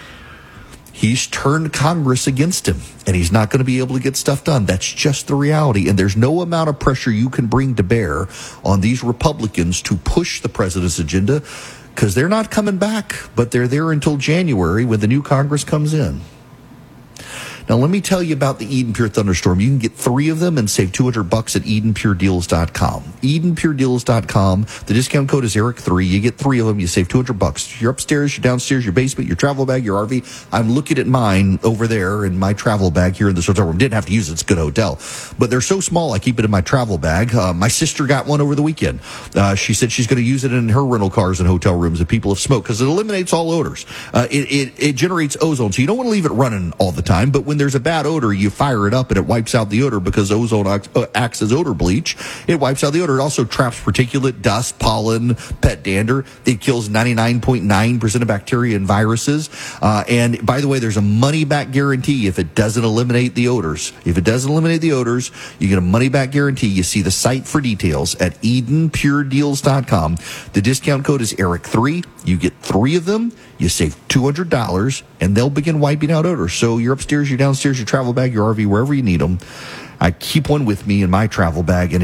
Speaker 2: he's turned Congress against him, and he's not going to be able to get stuff done. That's just the reality, and there's no amount of pressure you can bring to bear on these Republicans to push the president's agenda, because they're not coming back, but they're there until January when the new Congress comes in. Now, let me tell you about the Eden Pure Thunderstorm. You can get three of them and save two hundred bucks at Eden Pure Deals dot com. Eden Pure Deals dot com. The discount code is Eric three. You get three of them. You save two hundred bucks. You're upstairs, you're downstairs, your basement, your travel bag, your R V. I'm looking at mine over there in my travel bag here in this hotel room. Didn't have to use it. It's a good hotel. But they're so small, I keep it in my travel bag. Uh, my sister got one over the weekend. Uh, she said she's going to use it in her rental cars and hotel rooms if people have smoked, because it eliminates all odors. Uh, it, it, it generates ozone, so you don't want to leave it running all the time. But when there's a bad odor, you fire it up and it wipes out the odor, because ozone acts as odor bleach. It wipes out the odor. It also traps particulate, dust, pollen, pet dander. It kills ninety-nine point nine percent of bacteria and viruses. Uh, and by the way, there's a money-back guarantee if it doesn't eliminate the odors. If it doesn't eliminate the odors, you get a money-back guarantee. You see the site for details at Eden Pure Deals dot com. The discount code is Eric three. You get three of them. You save two hundred dollars, and they'll begin wiping out odors. So you're upstairs, you're downstairs, your travel bag, your R V, wherever you need them. I keep one with me in my travel bag, and